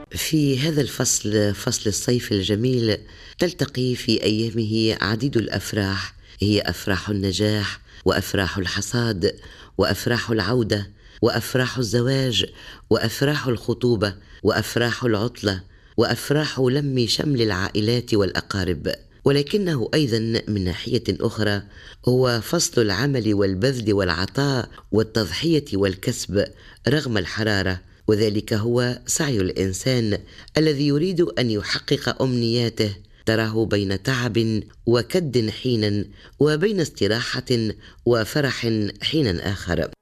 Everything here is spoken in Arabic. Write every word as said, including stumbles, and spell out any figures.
في هذا الفصل، فصل الصيف الجميل، تلتقي في أيامه عديد الأفراح، هي أفراح النجاح وأفراح الحصاد وأفراح العودة وأفراح الزواج وأفراح الخطوبة وأفراح العطلة وأفراح لم شمل العائلات والأقارب. ولكنه أيضا من ناحية أخرى هو فصل العمل والبذل والعطاء والتضحية والكسب رغم الحرارة، وذلك هو سعي الإنسان الذي يريد أن يحقق أمنياته، تراه بين تعب وكد حينا وبين استراحة وفرح حينا آخر.